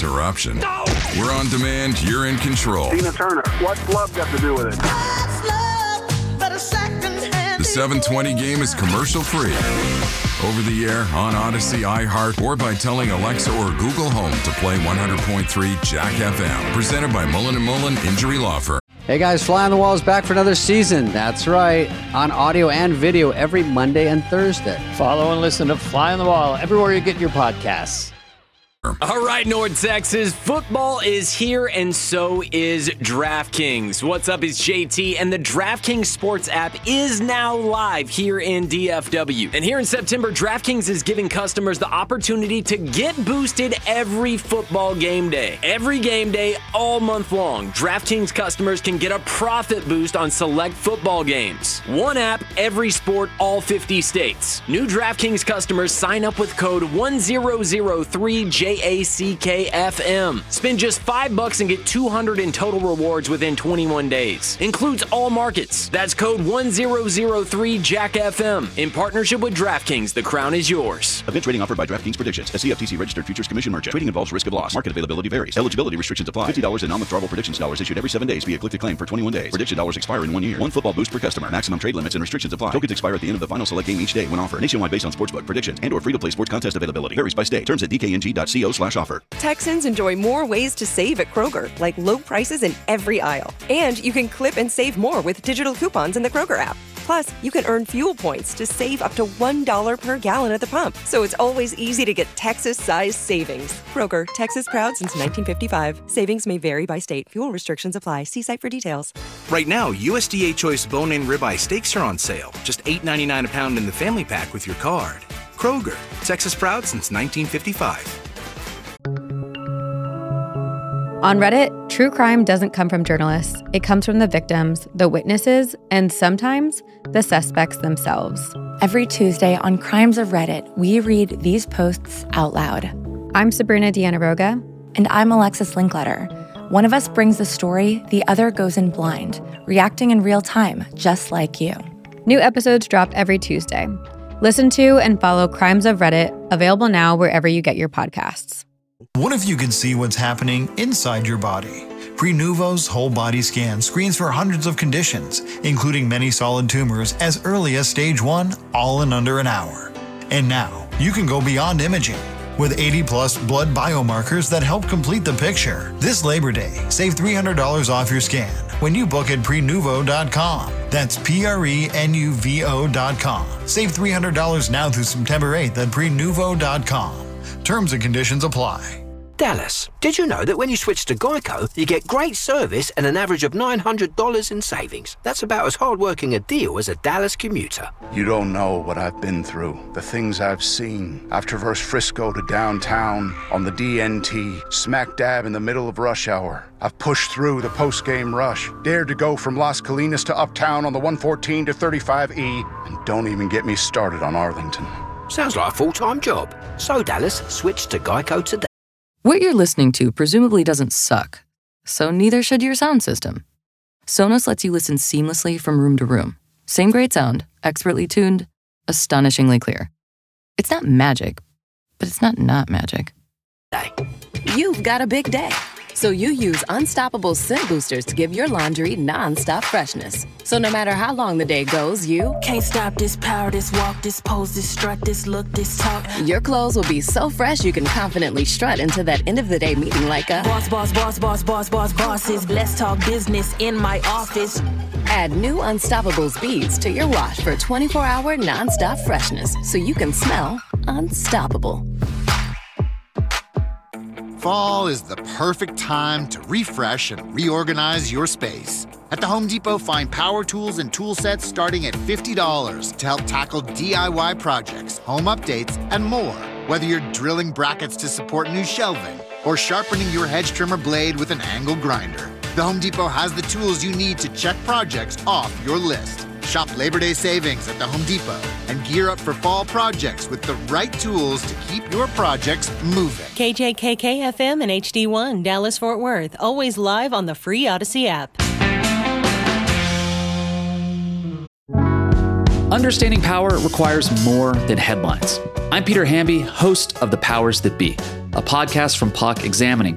interruption. No! We're on demand, you're in control. Tina Turner, what's love got to do with it? The 720 game is commercial free. Over the air, on Odyssey, iHeart, or by telling Alexa or Google Home to play 100.3 Jack FM. Presented by Mullen & Mullen Injury Law Firm. Hey guys, Fly on the Wall is back for another season. That's right, on audio and video every Monday and Thursday. Follow and listen to Fly on the Wall everywhere you get your podcasts. All right, North Texas, football is here and so is DraftKings. What's up, it's JT, and the DraftKings Sports app is now live here in DFW. And here in September, DraftKings is giving customers the opportunity to get boosted every football game day. Every game day, all month long, DraftKings customers can get a profit boost on select football games. One app, every sport, all 50 states. New DraftKings customers sign up with code 1003JACKFM. Spend just $5 and get $200 in total rewards within 21 days. Includes all markets. That's code 1003JACKFM. In partnership with DraftKings, the crown is yours. Event trading offered by DraftKings Predictions, a CFTC registered futures commission merchant. Trading involves risk of loss. Market availability varies. Eligibility restrictions apply. $50 in non-withdrawable predictions dollars issued every 7 days via click-to-claim for 21 days. Prediction dollars expire in 1 year. One football boost per customer. Maximum trade limits and restrictions apply. Tokens expire at the end of the final select game each day when offered. Nationwide based on sportsbook predictions and or free-to-play sports contest availability. Varies by state. Terms at dkng.co/offer. Texans enjoy more ways to save at Kroger, like low prices in every aisle. And you can clip and save more with digital coupons in the Kroger app. Plus, you can earn fuel points to save up to $1 per gallon at the pump. So it's always easy to get Texas-sized savings. Kroger, Texas proud since 1955. Savings may vary by state. Fuel restrictions apply. See site for details. Right now, USDA Choice bone-in ribeye steaks are on sale. Just $8.99 a pound in the family pack with your card. Kroger, Texas proud since 1955. On Reddit, true crime doesn't come from journalists. It comes from the victims, the witnesses, and sometimes the suspects themselves. Every Tuesday on Crimes of Reddit, we read these posts out loud. I'm Sabrina Dianaroga. And I'm Alexis Linkletter. One of us brings the story, the other goes in blind, reacting in real time, just like you. New episodes drop every Tuesday. Listen to and follow Crimes of Reddit, available now wherever you get your podcasts. What if you could see what's happening inside your body? Prenuvo's whole body scan screens for hundreds of conditions, including many solid tumors as early as stage 1, all in under an hour. And now, you can go beyond imaging. With 80-plus blood biomarkers that help complete the picture. This Labor Day, save $300 off your scan when you book at Prenuvo.com. That's Prenuvo.com. Save $300 now through September 8th at Prenuvo.com. Terms and conditions apply. Dallas, did you know that when you switch to Geico, you get great service and an average of $900 in savings? That's about as hard-working a deal as a Dallas commuter. You don't know what I've been through, the things I've seen. I've traversed Frisco to downtown on the DNT, smack dab in the middle of rush hour. I've pushed through the post-game rush, dared to go from Las Colinas to Uptown on the 114 to 35E, and don't even get me started on Arlington. Sounds like a full-time job. So, Dallas, switch to Geico today. What you're listening to presumably doesn't suck, so neither should your sound system. Sonos lets you listen seamlessly from room to room. Same great sound, expertly tuned, astonishingly clear. It's not magic, but it's not magic. You've got a big day, so you use Unstoppable Scent Boosters to give your laundry non-stop freshness. So no matter how long the day goes, you can't stop this power, this walk, this pose, this strut, this look, this talk. Your clothes will be so fresh you can confidently strut into that end of the day meeting like a bosses. Let's talk business in my office. Add new Unstoppable beads to your wash for 24-hour non-stop freshness so you can smell unstoppable. Fall is the perfect time to refresh and reorganize your space. At the Home Depot, find power tools and tool sets starting at $50 to help tackle DIY projects, home updates, and more. Whether you're drilling brackets to support new shelving or sharpening your hedge trimmer blade with an angle grinder, the Home Depot has the tools you need to check projects off your list. Shop Labor Day savings at the Home Depot and gear up for fall projects with the right tools to keep your projects moving. KJKK FM and HD1, Dallas-Fort Worth. Always live on the free Odyssey app. Understanding power requires more than headlines. I'm Peter Hamby, host of The Powers That Be, a podcast from POC examining